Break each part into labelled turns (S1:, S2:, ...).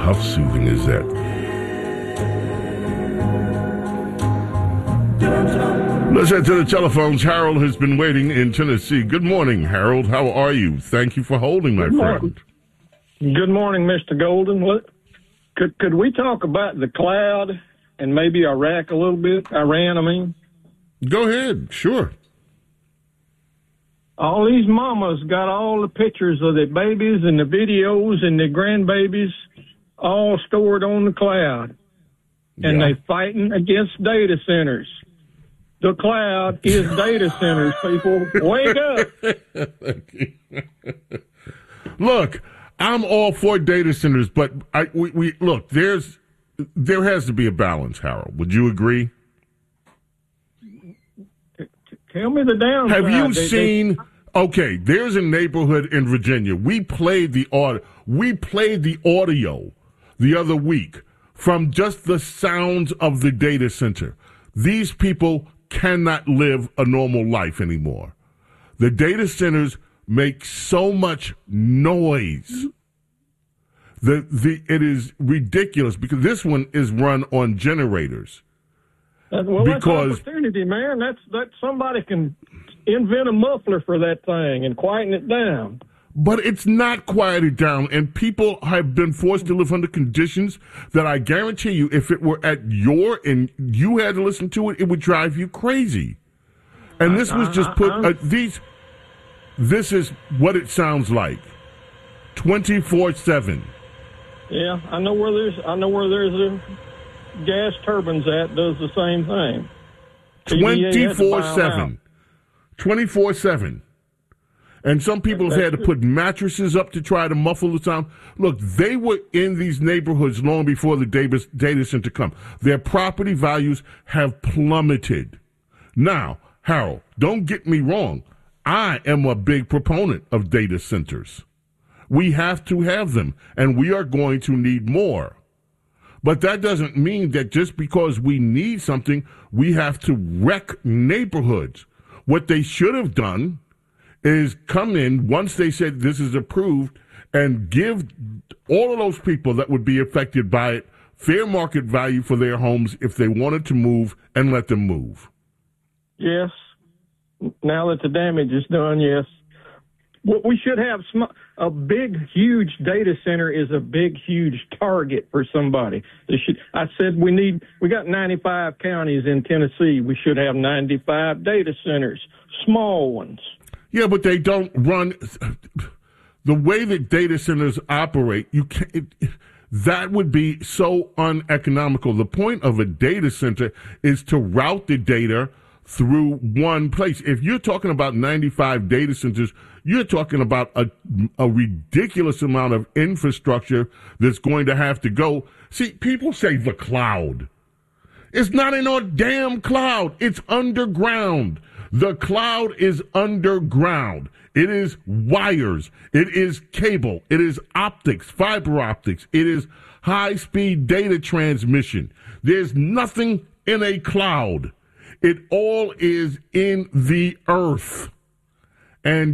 S1: How soothing is that? Let's head to the telephones. Harold has been waiting in Tennessee. Good morning, Harold. How are you? Thank you for holding, my friend.
S2: Good morning, Mr. Golden. Could we talk about the cloud and maybe Iraq a little bit? Iran, I mean.
S1: Go ahead. Sure.
S2: All these mamas got all the pictures of their babies and the videos and their grandbabies all stored on the cloud. And they fighting against data centers. The cloud is data centers, people. Wake up.
S1: Look, I'm all for data centers, but we look, there has to be a balance, Harold. Would you agree?
S2: Tell me the downside.
S1: Have you seen? Okay, there's a neighborhood in Virginia. We played the audio the other week from just the sounds of the data center. These people cannot live a normal life anymore. The data centers make so much noise. It is ridiculous because this one is run on generators.
S2: Well, that's opportunity, man. That's somebody can invent a muffler for that thing and quieten it down.
S1: But it's not quieted down, and people have been forced to live under conditions that I guarantee you, if it were at and you had to listen to it, it would drive you crazy. And this was just this is what it sounds like, 24/7.
S2: Yeah, I know where there's a gas turbines does the same thing.
S1: 24/7. 24/7. And some people have had to put mattresses up to try to muffle the sound. Look, they were in these neighborhoods long before the data center come. Their property values have plummeted. Now, Harold, don't get me wrong. I am a big proponent of data centers. We have to have them, and we are going to need more. But that doesn't mean that just because we need something, we have to wreck neighborhoods. What they should have done is come in once they said this is approved and give all of those people that would be affected by it fair market value for their homes if they wanted to move, and let them move.
S2: Yes. Now that the damage is done, yes. We should have a big, huge data center is a big, huge target for somebody. I said we got 95 counties in Tennessee. We should have 95 data centers, small ones.
S1: Yeah, but they don't run the way that data centers operate. You can't. That would be so uneconomical. The point of a data center is to route the data through one place. If you're talking about 95 data centers, you're talking about a ridiculous amount of infrastructure that's going to have to go. See, people say the cloud. It's not in a damn cloud. It's underground. The cloud is underground. It is wires. It is cable. It is optics, fiber optics. It is high-speed data transmission. There's nothing in a cloud. It all is in the earth. And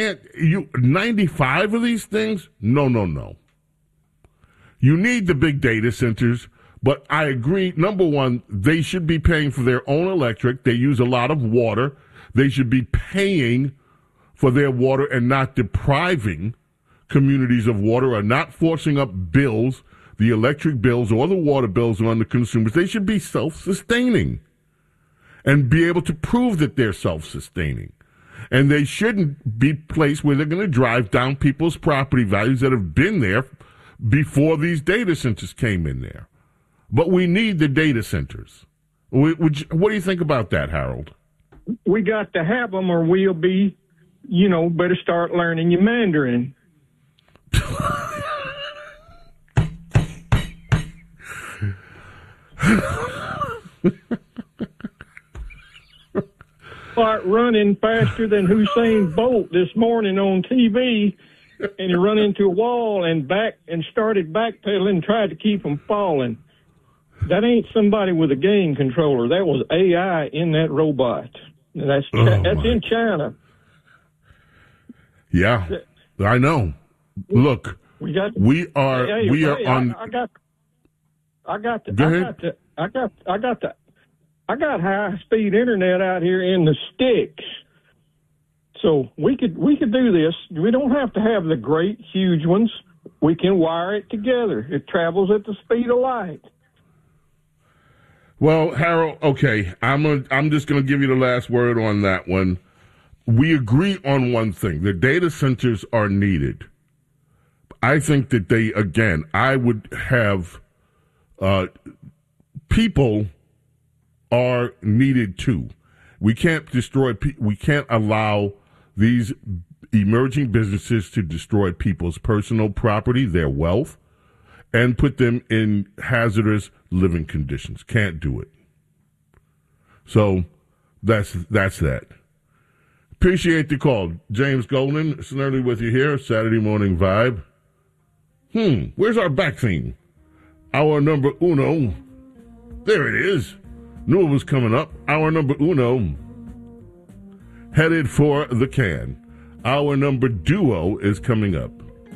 S1: 95 of these things? No. You need the big data centers, but I agree, number one, they should be paying for their own electric. They use a lot of water. They should be paying for their water and not depriving communities of water or not forcing up bills, the electric bills or the water bills on the consumers. They should be self-sustaining and be able to prove that they're self-sustaining. And they shouldn't be placed where they're going to drive down people's property values that have been there before these data centers came in there. But we need the data centers. What do you think about that, Harold?
S2: We got to have them or we'll be, better start learning your Mandarin. Start running faster than Usain Bolt this morning on TV, and he run into a wall and started backpedaling and tried to keep from falling. That ain't somebody with a game controller. That was AI in that robot. That's in China.
S1: Yeah, I know. Look,
S2: We got.
S1: We are.
S2: Hey,
S1: we are
S2: hey,
S1: on.
S2: I got high speed internet out here in the sticks, so we could do this. We don't have to have the great huge ones. We can wire it together. It travels at the speed of light.
S1: Well, Harold, okay, I'm just going to give you the last word on that one. We agree on one thing. The data centers are needed. I think that I would have people are needed too. We can't we can't allow these emerging businesses to destroy people's personal property, their wealth, and put them in hazardous living conditions. Can't do it. So that's that. Appreciate the call. James Golden, Snerdly with you here, Saturday Morning Vibe. Where's our back theme? Hour number uno. There it is. Knew it was coming up. Hour number uno. Headed for the can. Hour number duo is coming up.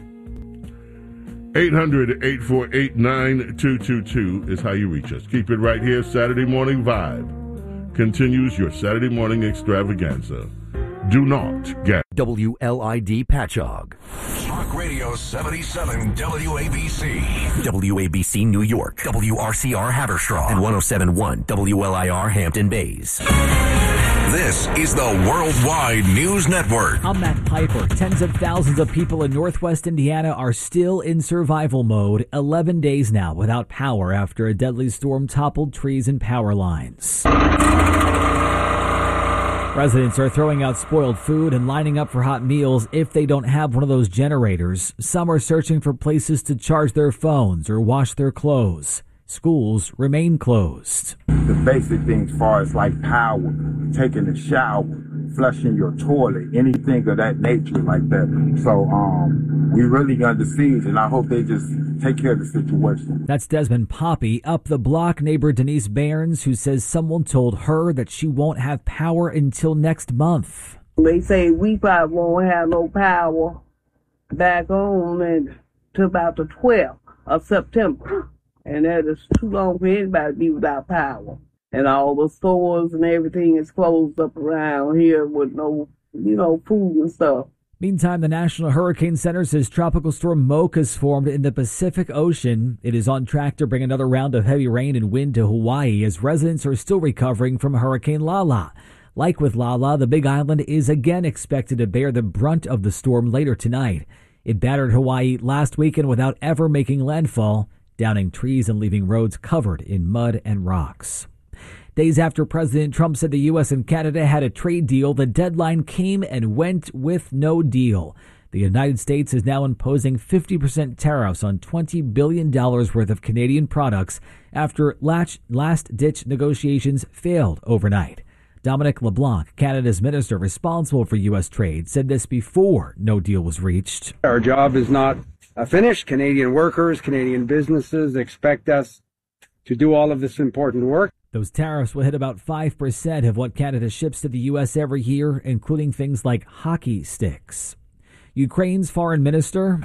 S1: 800-848-9222 is how you reach us. Keep it right here. Saturday Morning Vibe continues your Saturday morning extravaganza. Do not get
S3: WLID Patchogue.
S4: Talk Radio 77 WABC.
S3: WABC New York. WRCR Haverstraw. And 107.1 WLIR Hampton Bays.
S4: This is the Worldwide News Network.
S5: I'm Matt Piper. Tens of thousands of people in Northwest Indiana are still in survival mode 11 days now without power after a deadly storm toppled trees and power lines. Residents are throwing out spoiled food and lining up for hot meals if they don't have one of those generators. Some are searching for places to charge their phones or wash their clothes. Schools remain closed.
S6: The basic things as far as like power, taking a shower, flushing your toilet, anything of that nature like that. So we really under siege, and I hope they just take care of the situation.
S5: That's Desmond Poppy. Up the block, neighbor Denise Bairns, who says someone told her that she won't have power until next month.
S7: They say we probably won't have no power back on until about the 12th of September. And that is too long for anybody to be without power. And all the stores and everything is closed up around here with no, food and stuff.
S5: Meantime, the National Hurricane Center says Tropical Storm Mocha has formed in the Pacific Ocean. It is on track to bring another round of heavy rain and wind to Hawaii as residents are still recovering from Hurricane Lala. Like with Lala, the Big Island is again expected to bear the brunt of the storm later tonight. It battered Hawaii last weekend without ever making landfall, downing trees and leaving roads covered in mud and rocks. Days after President Trump said the U.S. and Canada had a trade deal, the deadline came and went with no deal. The United States is now imposing 50% tariffs on $20 billion worth of Canadian products after last-ditch negotiations failed overnight. Dominic LeBlanc, Canada's minister responsible for U.S. trade, said this before no deal was reached.
S8: Our job is not finished. Canadian workers, Canadian businesses expect us to do all of this important work.
S5: Those tariffs will hit about 5% of what Canada ships to the U.S. every year, including things like hockey sticks. Ukraine's foreign minister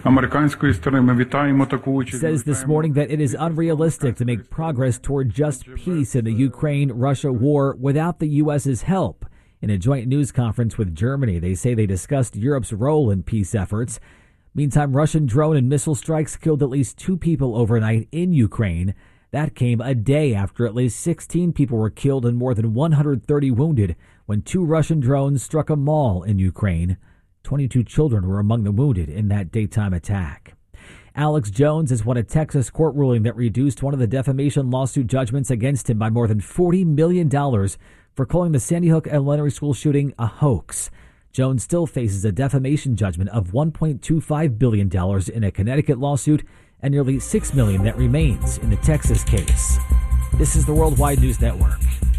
S5: says this morning that it is unrealistic to make progress toward just peace in the Ukraine-Russia war without the U.S.'s help. In a joint news conference with Germany, they say they discussed Europe's role in peace efforts. Meantime, Russian drone and missile strikes killed at least 2 people overnight in Ukraine. That came a day after at least 16 people were killed and more than 130 wounded when 2 Russian drones struck a mall in Ukraine. 22 children were among the wounded in that daytime attack. Alex Jones has won a Texas court ruling that reduced one of the defamation lawsuit judgments against him by more than $40 million for calling the Sandy Hook Elementary School shooting a hoax. Jones still faces a defamation judgment of $1.25 billion in a Connecticut lawsuit and nearly $6 million that remains in the Texas case. This is the Worldwide News Network.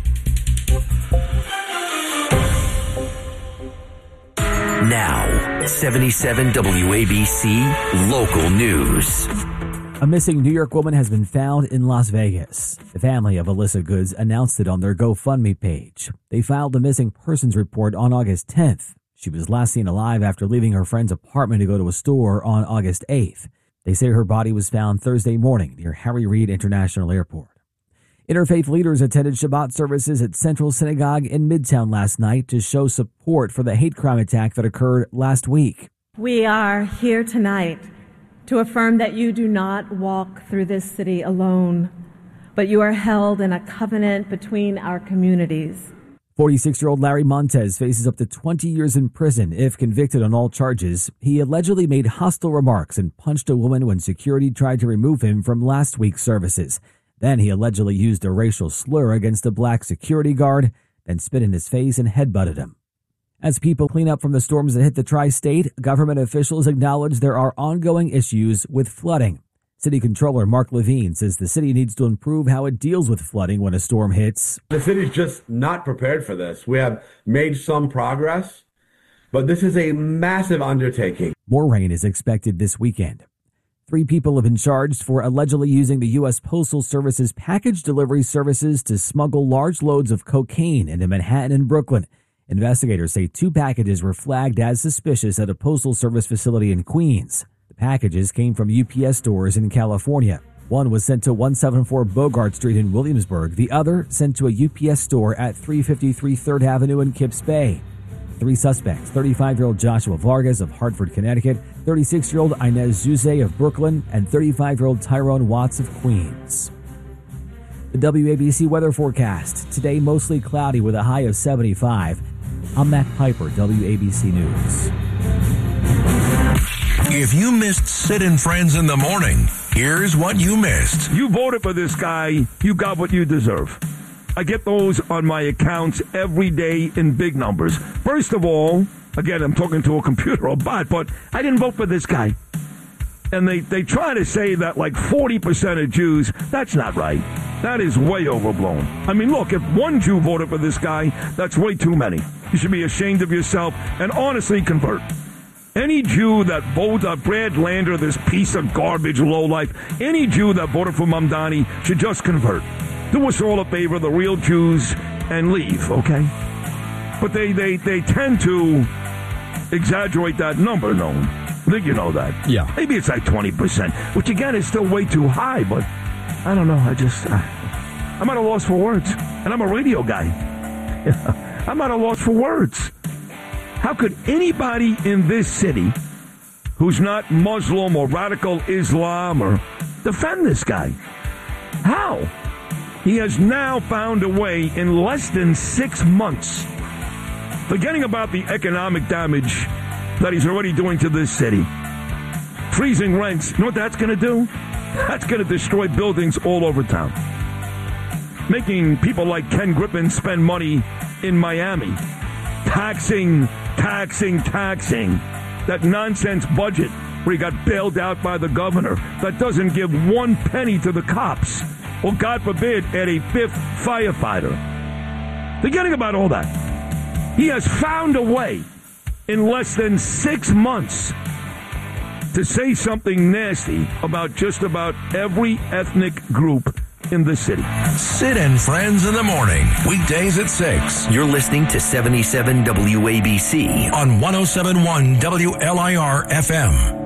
S3: Now, 77 WABC Local News.
S5: A missing New York woman has been found in Las Vegas. The family of Alyssa Goods announced it on their GoFundMe page. They filed a missing persons report on August 10th. She was last seen alive after leaving her friend's apartment to go to a store on August 8th. They say her body was found Thursday morning near Harry Reid International Airport. Interfaith leaders attended Shabbat services at Central Synagogue in Midtown last night to show support for the hate crime attack that occurred last week.
S9: We are here tonight to affirm that you do not walk through this city alone, but you are held in a covenant between our communities.
S5: 46-year-old Larry Montez faces up to 20 years in prison if convicted on all charges. He allegedly made hostile remarks and punched a woman when security tried to remove him from last week's services. Then he allegedly used a racial slur against a black security guard, then spit in his face and headbutted him. As people clean up from the storms that hit the tri-state, government officials acknowledge there are ongoing issues with flooding. City Controller Mark Levine says the city needs to improve how it deals with flooding when a storm hits.
S10: The city's just not prepared for this. We have made some progress, but this is a massive undertaking.
S5: More rain is expected this weekend. 3 people have been charged for allegedly using the U.S. Postal Service's package delivery services to smuggle large loads of cocaine into Manhattan and Brooklyn. Investigators say 2 packages were flagged as suspicious at a Postal Service facility in Queens. The packages came from UPS stores in California. One was sent to 174 Bogart Street in Williamsburg. The other sent to a UPS store at 353 3rd Avenue in Kips Bay. 3 suspects, 35-year-old Joshua Vargas of Hartford, Connecticut, 36-year-old Inez Zuze of Brooklyn, and 35-year-old Tyrone Watts of Queens. The WABC weather forecast. Today, mostly cloudy with a high of 75. I'm Matt Piper, WABC News.
S4: If you missed Sid and Friends in the morning, here's what you missed.
S11: You voted for this guy, you got what you deserve. I get those on my accounts every day in big numbers. First of all, again, I'm talking to a computer or bot, but I didn't vote for this guy. And they try to say that like 40% of Jews, that's not right. That is way overblown. I mean, look, if one Jew voted for this guy, that's way too many. You should be ashamed of yourself and honestly convert. Any Jew that voted Brad Lander, this piece of garbage lowlife, any Jew that voted for Mamdani should just convert. Do us all a favor, the real Jews, and leave, okay? But they tend to exaggerate that number, no? I think you know that.
S12: Yeah.
S11: Maybe it's like 20%, which again is still way too high, but I don't know. I'm at a loss for words. And I'm a radio guy. I'm at a loss for words. How could anybody in this city who's not Muslim or radical Islam or defend this guy? How? He has now found a way in less than 6 months, forgetting about the economic damage that he's already doing to this city. Freezing rents, you know what that's going to do? That's going to destroy buildings all over town. Making people like Ken Griffin spend money in Miami. Taxing. That nonsense budget where he got bailed out by the governor that doesn't give 1 penny to the cops. Or, God forbid, add a 5th firefighter. Forgetting about all that. He has found a way in less than 6 months to say something nasty about just about every ethnic group in the city.
S4: Sid and Friends in the morning, weekdays at 6.
S3: You're listening to 77 WABC
S4: On 107.1 WLIR FM.